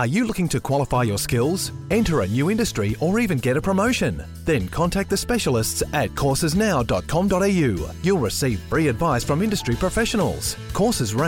Are you looking to qualify your skills, enter a new industry, or even get a promotion? Then contact the specialists at coursesnow.com.au. You'll receive free advice from industry professionals. Courses range